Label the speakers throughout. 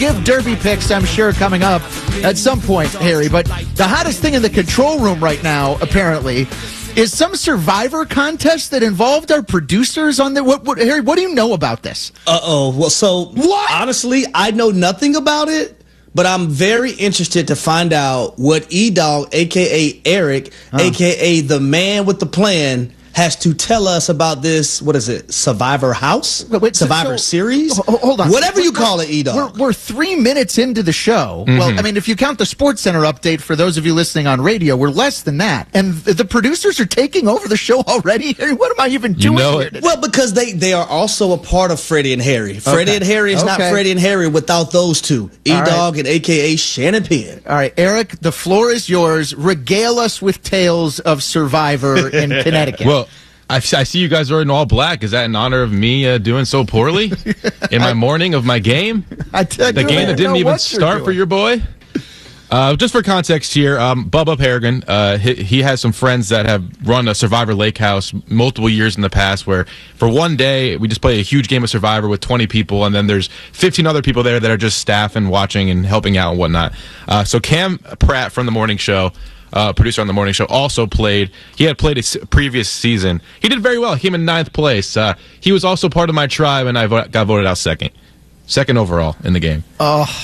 Speaker 1: Give Derby picks, I'm sure, coming up at some point, Harry. But the hottest thing in the control room right now, apparently, is some Survivor contest that involved our producers on there. Harry, what do you know about this?
Speaker 2: Well, so honestly, I know nothing about it. But I'm very interested to find out what E-Dog, a.k.a. Eric, a.k.a. the man with the plan, has to tell us about this, what is it, Survivor House? Survivor Series?
Speaker 1: Hold on.
Speaker 2: Whatever you call it, E-Dog.
Speaker 1: We're 3 minutes into the show. Mm-hmm. Well, I mean, if you count the Sports Center update for those of you listening on radio, we're less than that. And the producers are taking over the show already? What am I even doing here today?
Speaker 2: Well, because they are also a part of Freddie and Harry. Freddie and Harry is not Freddie and Harry without those two, E-Dog and a.k.a. Shannon Penn.
Speaker 1: All right, Eric, the floor is yours. Regale us with tales of Survivor in Connecticut.
Speaker 3: Well, I see you guys are in all black. Is that in honor of me doing so poorly in my morning of my game? The game that didn't even start for your boy? Just for context here, Bubba Peregrine, he has some friends that have run a Survivor Lake House multiple years in the past where for one day we just play a huge game of Survivor with 20 people, and then there's 15 other people there that are just staff and watching and helping out and whatnot. So Cam Pratt from the morning show, producer on the morning show, also played. He had played a previous season. He did very well. He came in 9th place. He was also part of my tribe, and I got voted out second overall in the game.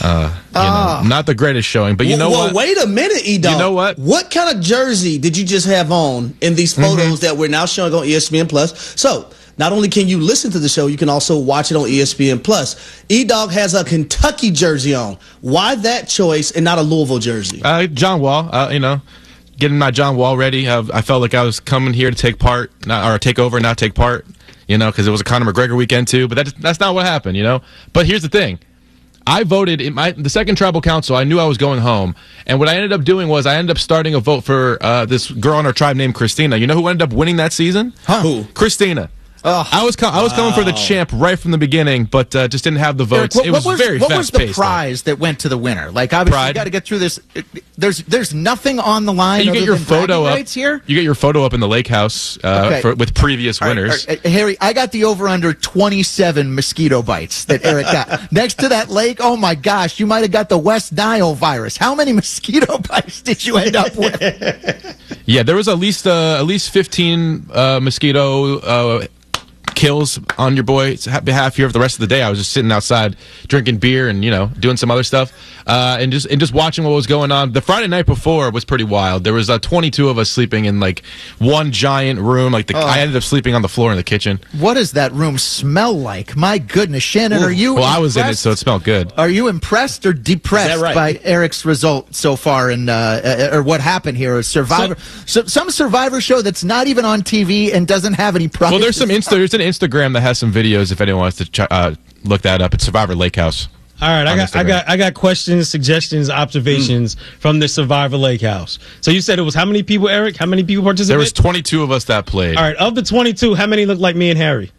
Speaker 3: Not the greatest showing, but you know what?
Speaker 2: Wait a minute, E-Dog.
Speaker 3: You know what?
Speaker 2: What kind of jersey did you just have on in these photos that we're now showing on ESPN Plus? So, not only can you listen to the show, you can also watch it on ESPN Plus. E-Dog has a Kentucky jersey on. Why that choice and not a Louisville jersey?
Speaker 3: John Wall, getting my John Wall ready. I felt like I was coming here to take part, take over, not take part, because it was a Conor McGregor weekend too. But that's not what happened, But here's the thing. I voted in the second tribal council. I knew I was going home. And what I ended up doing was I ended up starting a vote for this girl on our tribe named Christina. You know who ended up winning that season?
Speaker 2: Who?
Speaker 3: Christina. I was coming for the champ right from the beginning, but just didn't have the votes.
Speaker 1: Eric,
Speaker 3: it was very fast-paced.
Speaker 1: What was the prize that went to the winner? Like, obviously, you got to get through this. There's nothing on the line.
Speaker 3: You get your photo up
Speaker 1: here.
Speaker 3: You get your photo up in the lake house with previous winners.
Speaker 1: Harry, I got the over/under 27 mosquito bites that Eric got next to that lake. Oh my gosh, you might have got the West Nile virus. How many mosquito bites did you end up with?
Speaker 3: Yeah, there was at least 15 mosquito kills on your boy's behalf here for the rest of the day. I was just sitting outside drinking beer and doing some other stuff and just watching what was going on. The Friday night before was pretty wild. There was 22 of us sleeping in like one giant room. I ended up sleeping on the floor in the kitchen.
Speaker 1: What does that room smell like? My goodness, Shannon, are you?
Speaker 3: Well,
Speaker 1: impressed?
Speaker 3: I was in it, so it smelled good.
Speaker 1: Are you impressed or depressed by Eric's result so far, or what happened here? Survivor, some Survivor show that's not even on TV and doesn't have any prizes.
Speaker 3: Well, there's an Instagram that has some videos if anyone wants to look that up. It's Survivor Lake House.
Speaker 4: All right, I got questions, suggestions, observations from the Survivor Lake House. So you said it was how many people, Eric? How many people participated?
Speaker 3: There was 22 of us that played.
Speaker 4: All right, of the 22, how many look like me and Harry?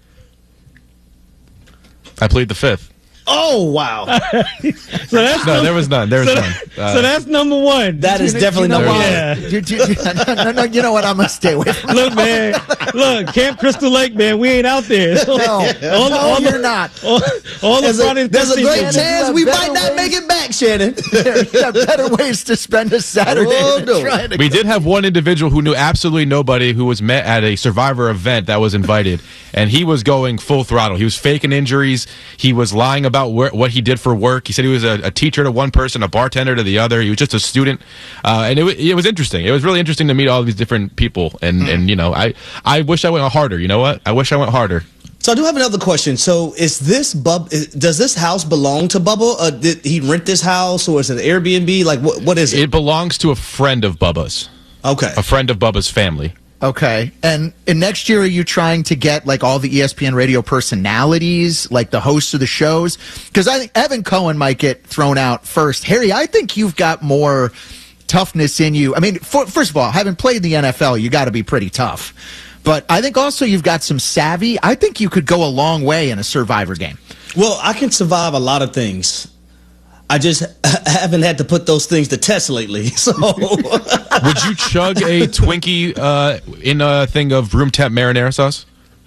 Speaker 3: I played the 5th.
Speaker 2: Oh, wow.
Speaker 3: There was none.
Speaker 4: So that's number one.
Speaker 2: That is definitely number one.
Speaker 1: Yeah. No, you know what? I'm going to stay away from
Speaker 4: Look, man. Look, Camp Crystal Lake, man. We ain't out there.
Speaker 1: No, you're not.
Speaker 2: There's a great chance we might not make it back, Shannon.
Speaker 1: You have better ways to spend a Saturday.
Speaker 3: We did have one individual who knew absolutely nobody who was met at a Survivor event that was invited, and he was going full throttle. He was faking injuries. He was lying about what he did for work. He said he was a teacher to one person, a bartender to the other. He was just a student, and it was interesting. It was really interesting to meet all these different people, and I wish I went harder. You know what? I wish I went harder.
Speaker 2: So I do have another question. So does this house belong to Bubba? Did he rent this house, or is it an Airbnb? Like what is it?
Speaker 3: It belongs to a friend of Bubba's.
Speaker 2: Okay,
Speaker 3: a friend of Bubba's family.
Speaker 1: Okay. And next year, are you trying to get like all the ESPN radio personalities, like the hosts of the shows? Because I think Evan Cohen might get thrown out first. Harry, I think you've got more toughness in you. I mean, first of all, having played the NFL, you got to be pretty tough. But I think also you've got some savvy. I think you could go a long way in a Survivor game.
Speaker 2: Well, I can survive a lot of things. I just haven't had to put those things to test lately. So,
Speaker 3: would you chug a Twinkie in a thing of room temp marinara sauce?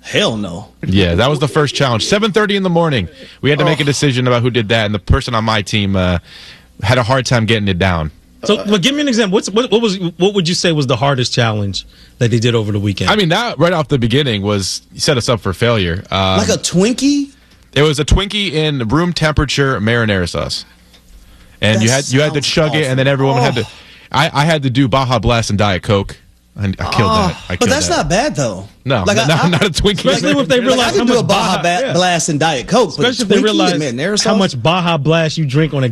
Speaker 2: Hell no.
Speaker 3: Yeah, that was the first challenge. 7:30 in the morning. We had to make a decision about who did that, and the person on my team had a hard time getting it down.
Speaker 4: So, but give me an example. What would you say was the hardest challenge that they did over the weekend?
Speaker 3: I mean, that right off the beginning set us up for failure.
Speaker 2: Like a Twinkie?
Speaker 3: It was a Twinkie in room temperature marinara sauce, and you had to chug it, and then everyone had to. I had to do Baja Blast and Diet Coke. I killed that.
Speaker 2: But that's not bad, though.
Speaker 3: No, not a Twinkie.
Speaker 4: Especially if they realize
Speaker 2: I can do a Baja Blast and Diet Coke.
Speaker 4: Especially if they realize how much Baja Blast you drink on a